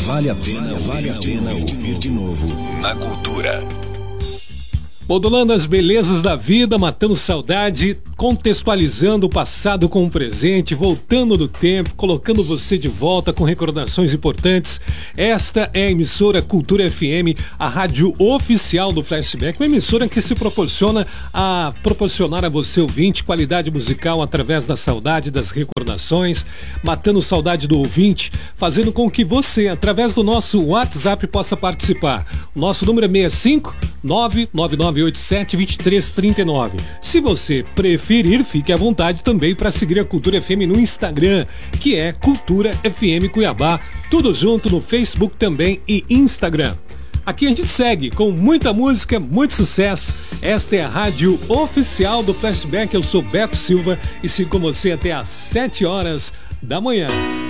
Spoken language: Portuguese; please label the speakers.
Speaker 1: vale a pena ouvir de novo na Cultura.
Speaker 2: Modulando as belezas da vida, matando saudade, contextualizando o passado com o presente, voltando no tempo, colocando você de volta com recordações importantes. Esta é a emissora Cultura FM, a rádio oficial do Flashback, uma emissora que se proporciona a proporcionar a você, ouvinte, qualidade musical através da saudade, das recordações, matando saudade do ouvinte, fazendo com que você, através do nosso WhatsApp, possa participar. O nosso número é 65 99987-2339. Se você preferir, fique à vontade também para seguir a Cultura FM no Instagram, que é Cultura FM Cuiabá, tudo junto no Facebook também e Instagram. Aqui a gente segue com muita música, muito sucesso. Esta é a rádio oficial do Flashback. Eu sou Beto Silva e sigo com você até às 7 horas da manhã.